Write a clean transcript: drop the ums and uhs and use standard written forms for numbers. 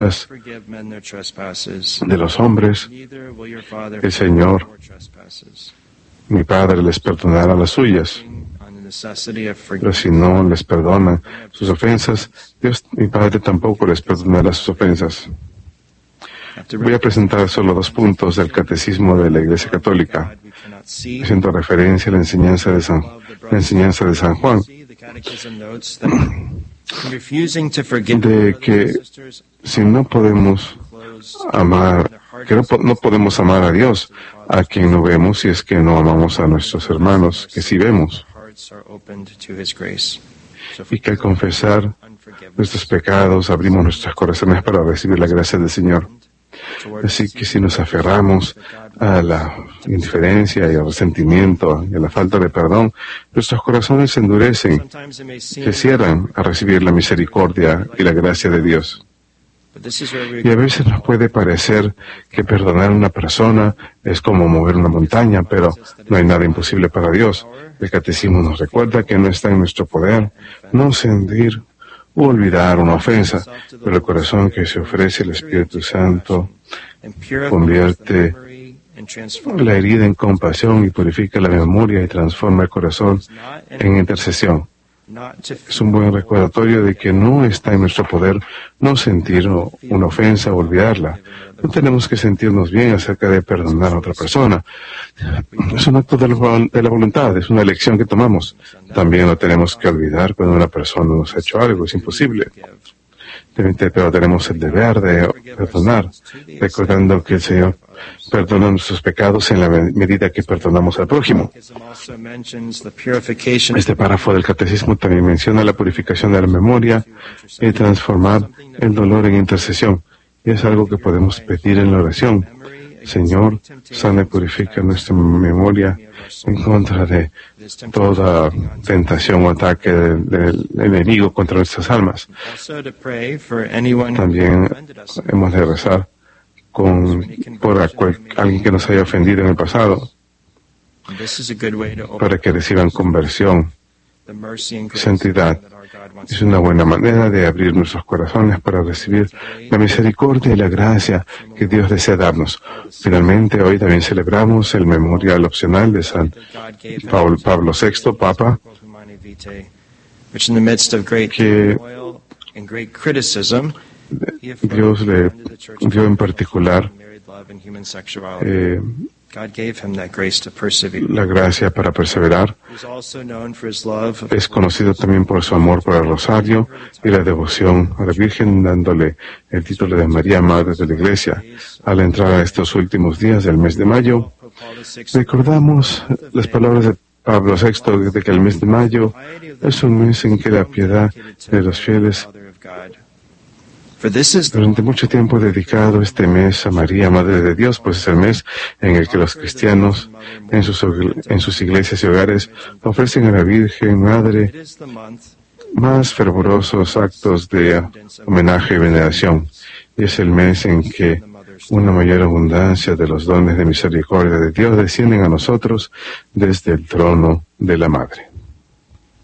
de los hombres, el Señor, mi Padre, les perdonará las suyas. Pero si no les perdonan sus ofensas, Dios, mi Padre, tampoco les perdonará sus ofensas. Voy a presentar solo 2 puntos del Catecismo de la Iglesia Católica, haciendo referencia a la enseñanza de San Juan, de que si no podemos amar, no podemos amar a Dios, a quien no vemos, si es que no amamos a nuestros hermanos, que sí vemos. Y que al confesar nuestros pecados, abrimos nuestros corazones para recibir la gracia del Señor. Así que si nos aferramos a la indiferencia y al resentimiento y a la falta de perdón, nuestros corazones se endurecen, se cierran a recibir la misericordia y la gracia de Dios. Y a veces nos puede parecer que perdonar a una persona es como mover una montaña, pero no hay nada imposible para Dios. El Catecismo nos recuerda que no está en nuestro poder no sentir o olvidar una ofensa, pero el corazón que se ofrece al Espíritu Santo convierte la herida en compasión y purifica la memoria y transforma el corazón en intercesión. Es un buen recordatorio de que no está en nuestro poder no sentir una ofensa o olvidarla. No tenemos que sentirnos bien acerca de perdonar a otra persona. Es un acto de la voluntad, es una elección que tomamos. También lo tenemos que olvidar cuando una persona nos ha hecho algo, es imposible. Pero tenemos el deber de perdonar, recordando que el Señor perdona nuestros pecados en la medida que perdonamos al prójimo. Este párrafo del Catecismo también menciona la purificación de la memoria y transformar el dolor en intercesión. Y es algo que podemos pedir en la oración. Señor, sana y purifica nuestra memoria en contra de toda tentación o ataque del enemigo contra nuestras almas. También hemos de rezar por alguien que nos haya ofendido en el pasado, para que reciban conversión, santidad. Es una buena manera de abrir nuestros corazones para recibir la misericordia y la gracia que Dios desea darnos. Finalmente, hoy también celebramos el memorial opcional de San Pablo VI, Papa, que Dios le dio en particular la gracia para perseverar. Es conocido también por su amor por el rosario y la devoción a la Virgen, dándole el título de María, Madre de la Iglesia. Al entrar a estos últimos días del mes de mayo, recordamos las palabras de Pablo VI de que el mes de mayo es un mes en que la piedad de los fieles durante mucho tiempo he dedicado este mes a María, Madre de Dios, pues es el mes en el que los cristianos en sus iglesias y hogares ofrecen a la Virgen Madre más fervorosos actos de homenaje y veneración. Y es el mes en que una mayor abundancia de los dones de misericordia de Dios descienden a nosotros desde el trono de la Madre.